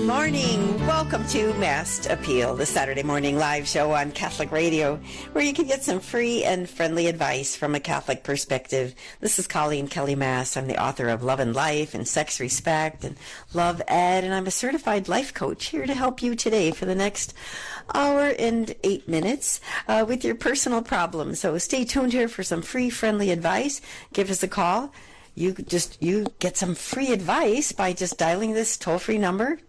morning. Welcome to Mass Appeal, the Saturday morning live show on Catholic Radio, where you can get some free and friendly advice from a Catholic perspective. This is Colleen Kelly Mass. I'm the author of Love and Life and Sex, Respect and Love Ed, and I'm a certified life coach here to help you today for the next hour and 8 minutes with your personal problems. So stay tuned here for some free, friendly advice. Give us a call. You get some free advice by just dialing this toll-free number,